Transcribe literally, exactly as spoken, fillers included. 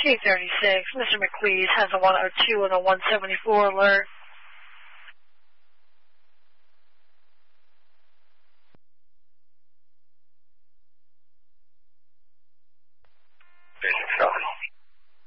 T thirty-six, Mister McLeese has a one oh two and a one seventy-four alert.